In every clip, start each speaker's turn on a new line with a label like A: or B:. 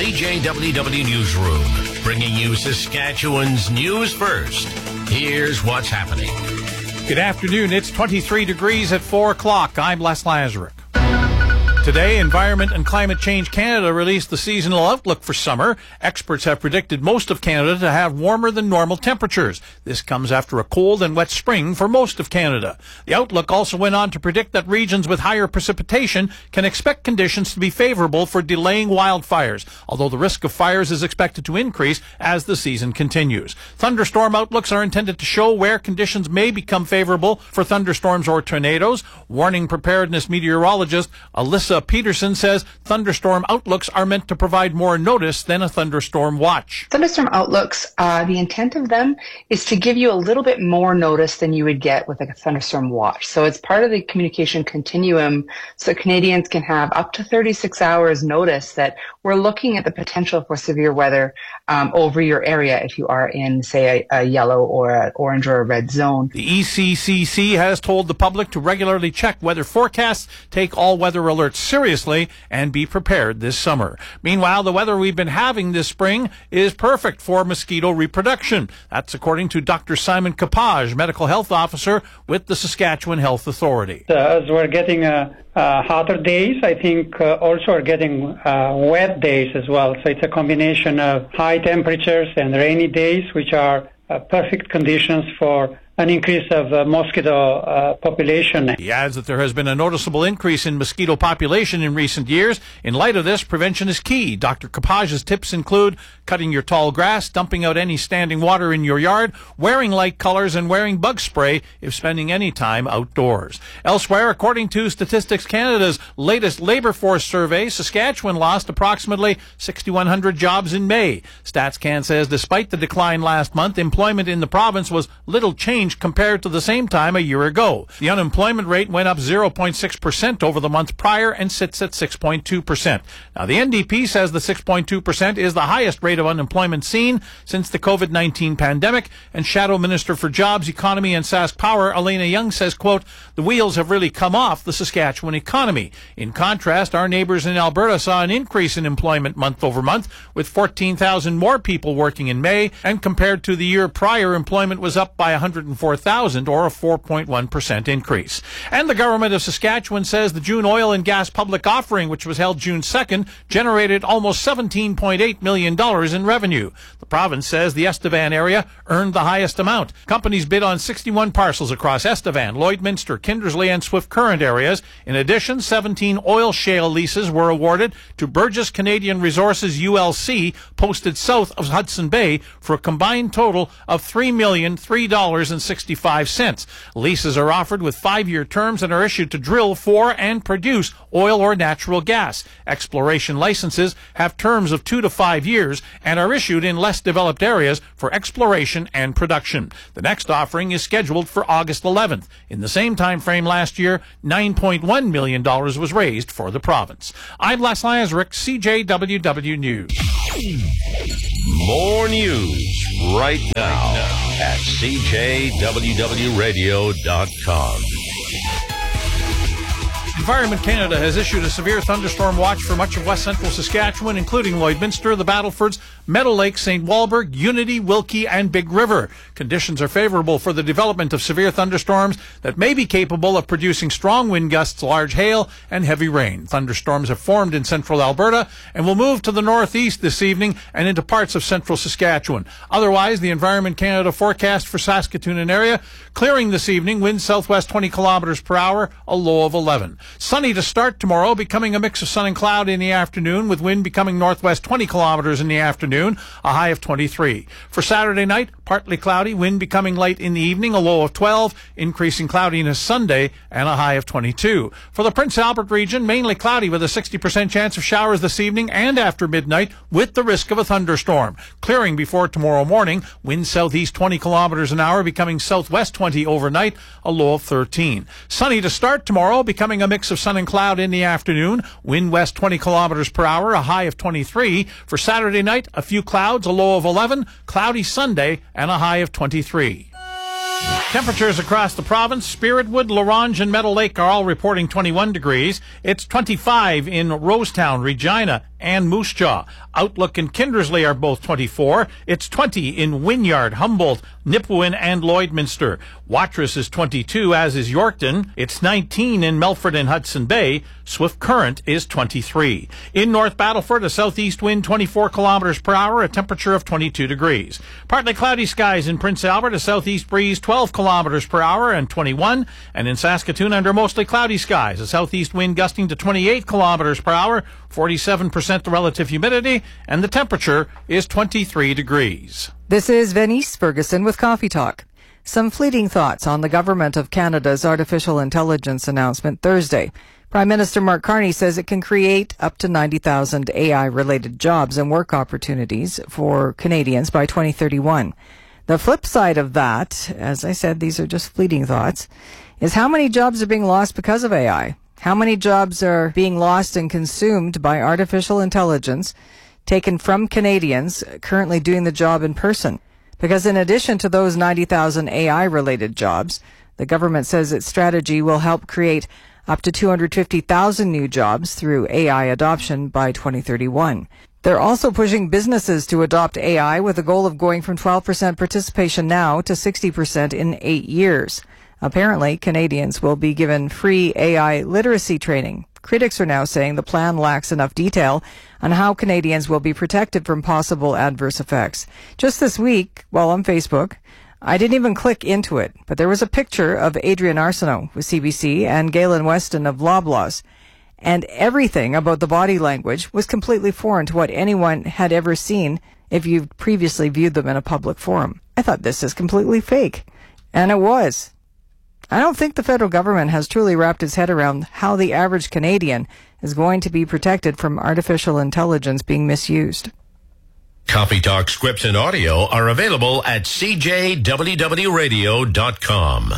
A: CJWW Newsroom, bringing you Saskatchewan's news first. Here's what's happening.
B: Good afternoon. It's 23 degrees at 4 o'clock. I'm Les Lazaruk. Today, Environment and Climate Change Canada released the seasonal outlook for summer. Experts have predicted most of Canada to have warmer than normal temperatures. This comes after a cold and wet spring for most of Canada. The outlook also went on to predict that regions with higher precipitation can expect conditions to be favorable for delaying wildfires, although the risk of fires is expected to increase as the season continues. Thunderstorm outlooks are intended to show where conditions may become favorable for thunderstorms or tornadoes. Warning preparedness meteorologist Alyssa Peterson says thunderstorm outlooks are meant to provide more notice than a thunderstorm watch.
C: Thunderstorm outlooks, the intent of them is to give you a little bit more notice than you would get with like a thunderstorm watch. So it's part of the communication continuum so Canadians can have up to 36 hours notice that we're looking at the potential for severe weather over your area if you are in, say, a yellow or an orange or a red zone.
B: The ECCC has told the public to regularly check weather forecasts, take all weather alerts seriously, and be prepared this summer. Meanwhile, the weather we've been having this spring is perfect for mosquito reproduction. That's according to Dr. Simon Capage, Medical Health Officer with the Saskatchewan Health Authority.
D: As we're getting hotter days, I think also are getting wet days as well. So it's a combination of high temperatures and rainy days, which are perfect conditions for an increase of mosquito population.
B: He adds that there has been a noticeable increase in mosquito population in recent years. In light of this, prevention is key. Dr. Capage's tips include cutting your tall grass, dumping out any standing water in your yard, wearing light colors, and wearing bug spray if spending any time outdoors. Elsewhere, according to Statistics Canada's latest labor force survey, Saskatchewan lost approximately 6,100 jobs in May. StatsCan says despite the decline last month, employment in the province was little changed compared to the same time a year ago. The unemployment rate went up 0.6% over the month prior and sits at 6.2%. Now, the NDP says the 6.2% is the highest rate of unemployment seen since the COVID-19 pandemic, and Shadow Minister for Jobs, Economy and Sask Power, Elena Young, says, quote, the wheels have really come off the Saskatchewan economy. In contrast, our neighbors in Alberta saw an increase in employment month over month, with 14,000 more people working in May, and compared to the year prior, employment was up by 104,000, or a 4.1% increase. And the government of Saskatchewan says the June oil and gas public offering, which was held June 2nd, generated almost $17.8 million in revenue. The province says the Estevan area earned the highest amount. Companies bid on 61 parcels across Estevan, Lloydminster, Kindersley, and Swift Current areas. In addition, 17 oil shale leases were awarded to Burgess Canadian Resources ULC, posted south of Hudson Bay, for a combined total of $3,003.65. Leases are offered with 5-year terms and are issued to drill for and produce oil or natural gas. Exploration licenses have terms of 2 to 5 years and are issued in less developed areas for exploration and production. The next offering is scheduled for August 11th. In the same time frame last year, $9.1 million was raised for the province. I'm Les Lazaruk, CJWW News.
A: More news right now at CJWWRadio.com.
B: Environment Canada has issued a severe thunderstorm watch for much of west central Saskatchewan, including Lloydminster, the Battlefords, Meadow Lake, St. Walburg, Unity, Wilkie, and Big River. Conditions are favorable for the development of severe thunderstorms that may be capable of producing strong wind gusts, large hail, and heavy rain. Thunderstorms have formed in central Alberta and will move to the northeast this evening and into parts of central Saskatchewan. Otherwise, the Environment Canada forecast for Saskatoon and area, clearing this evening, winds southwest 20 kilometers per hour, a low of 11. Sunny to start tomorrow, becoming a mix of sun and cloud in the afternoon, with wind becoming northwest 20 kilometers in the afternoon, a high of 23. For Saturday night, partly cloudy, wind becoming light in the evening, a low of 12, increasing cloudiness Sunday, and a high of 22. For the Prince Albert region, mainly cloudy with a 60% chance of showers this evening and after midnight, with the risk of a thunderstorm. Clearing before tomorrow morning, wind southeast 20 kilometers an hour, becoming southwest 20 overnight, a low of 13. Sunny to start tomorrow, becoming a mix of sun and cloud in the afternoon, wind west 20 kilometers per hour, a high of 23. For Saturday night, a few clouds, a low of 11, cloudy Sunday, and a high of 23. Temperatures across the province, Spiritwood, La Ronge, and Meadow Lake are all reporting 21 degrees. It's 25 in Rosetown, Regina, and Moose Jaw. Outlook and Kindersley are both 24. It's 20 in Wynyard, Humboldt, Nipawin, and Lloydminster. Watrous is 22, as is Yorkton. It's 19 in Melfort and Hudson Bay. Swift Current is 23. In North Battleford, a southeast wind 24 kilometers per hour, a temperature of 22 degrees. Partly cloudy skies in Prince Albert, a southeast breeze 12 kilometers per hour and 21. And in Saskatoon, under mostly cloudy skies, a southeast wind gusting to 28 kilometers per hour, 47% the relative humidity, and the temperature is 23 degrees.
E: This is Venice Ferguson with Coffee Talk. Some fleeting thoughts on the Government of Canada's artificial intelligence announcement Thursday. Prime Minister Mark Carney says it can create up to 90,000 AI-related jobs and work opportunities for Canadians by 2031. The flip side of that, as I said, these are just fleeting thoughts, is how many jobs are being lost because of AI? How many jobs are being lost and consumed by artificial intelligence taken from Canadians currently doing the job in person? Because in addition to those 90,000 AI-related jobs, the government says its strategy will help create up to 250,000 new jobs through AI adoption by 2031. They're also pushing businesses to adopt AI with a goal of going from 12% participation now to 60% in 8 years. Apparently, Canadians will be given free AI literacy training. Critics are now saying the plan lacks enough detail on how Canadians will be protected from possible adverse effects. Just this week, while on Facebook, I didn't even click into it, but there was a picture of Adrian Arsenault with CBC and Galen Weston of Loblaws, and everything about the body language was completely foreign to what anyone had ever seen if you've previously viewed them in a public forum. I thought this is completely fake, and it was. I don't think the federal government has truly wrapped its head around how the average Canadian is going to be protected from artificial intelligence being misused.
A: Coffee Talk scripts and audio are available at cjwwradio.com.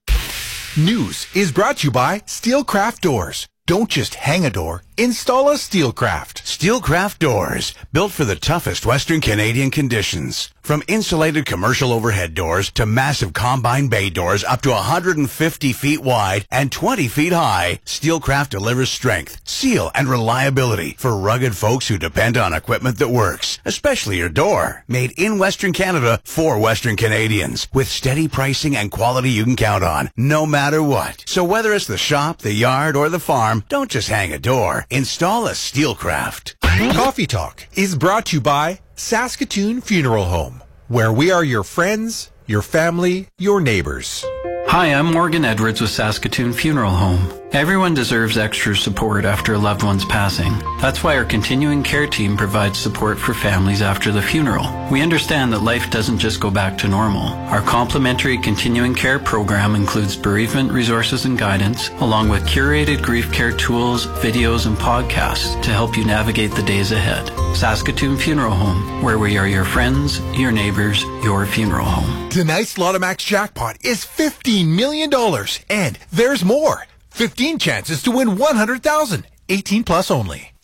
F: News is brought to you by Steelcraft Doors. Don't just hang a door, install a Steelcraft.
G: Steelcraft Doors, built for the toughest Western Canadian conditions. From insulated commercial overhead doors to massive combine bay doors up to 150 feet wide and 20 feet high, Steelcraft delivers strength, seal, and reliability for rugged folks who depend on equipment that works, especially your door. Made in Western Canada for Western Canadians, with steady pricing and quality you can count on, no matter what. So whether it's the shop, the yard, or the farm, don't just hang a door. Install a Steelcraft.
F: Coffee Talk is brought to you by Saskatoon Funeral Home, where we are your friends, your family, your neighbors.
H: Hi, I'm Morgan Edwards with Saskatoon Funeral Home. Everyone deserves extra support after a loved one's passing. That's why our continuing care team provides support for families after the funeral. We understand that life doesn't just go back to normal. Our complimentary continuing care program includes bereavement resources and guidance, along with curated grief care tools, videos, and podcasts to help you navigate the days ahead. Saskatoon Funeral Home, where we are your friends, your neighbors, your funeral home.
F: Tonight's Lotto Max jackpot is $15 million, and there's more. 15 chances to win $100,000. 18 plus only.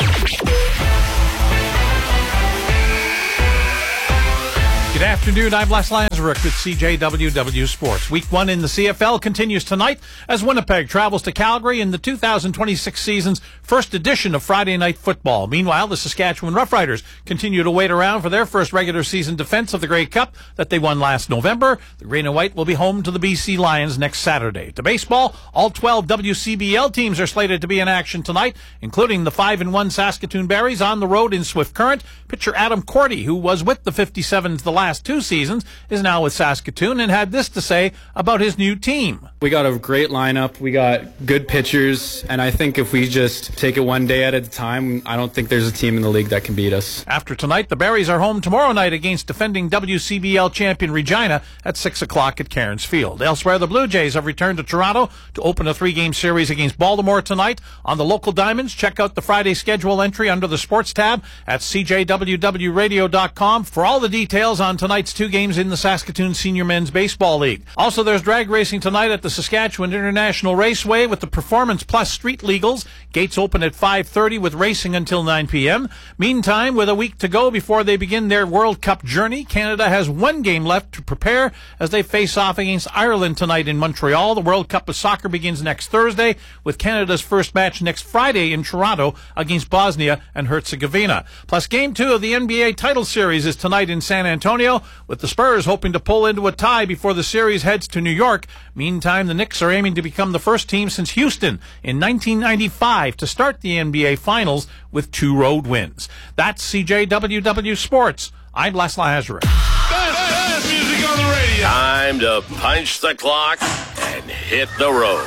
B: Good afternoon. I'm Les Lanzaruk with CJWW Sports. Week 1 in the CFL continues tonight as Winnipeg travels to Calgary in the 2026 season's first edition of Friday Night Football. Meanwhile, the Saskatchewan Roughriders continue to wait around for their first regular season defense of the Grey Cup that they won last November. The Green and White will be home to the BC Lions next Saturday. To baseball, all 12 WCBL teams are slated to be in action tonight, including the 5-1 Saskatoon Berries on the road in Swift Current. Pitcher Adam Cordy, who was with the 57s the last 2 seasons, is now with Saskatoon and had this to say about his new team.
I: We got a great lineup. We got good pitchers, and I think if we just take it one day at a time, I don't think there's a team in the league that can beat us.
B: After tonight, the Berries are home tomorrow night against defending WCBL champion Regina at 6 o'clock at Cairns Field. Elsewhere, the Blue Jays have returned to Toronto to open a 3-game series against Baltimore tonight. On the local diamonds, check out the Friday schedule entry under the sports tab at cjwwradio.com for all the details on tonight's 2 games in the Saskatoon Senior Men's Baseball League. Also, there's drag racing tonight at the Saskatchewan International Raceway with the Performance Plus Street Legals. Gates open at 5:30 with racing until 9 p.m. Meantime, with a week to go before they begin their World Cup journey, Canada has 1 game left to prepare as they face off against Ireland tonight in Montreal. The World Cup of Soccer begins next Thursday with Canada's first match next Friday in Toronto against Bosnia and Herzegovina. Plus, Game 2 of the NBA title series is tonight in San Antonio, with the Spurs hoping to pull into a tie before the series heads to New York. Meantime, the Knicks are aiming to become the first team since Houston in 1995 to start the NBA Finals with 2 road wins. That's CJWW Sports. I'm Les Lazarus.
A: Best music on the radio. Time to punch the clock and hit the road.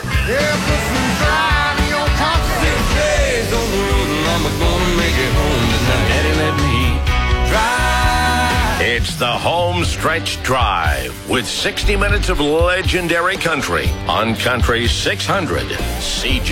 A: It's the Home Stretch Drive with 60 minutes of legendary country on Country 600 CJ.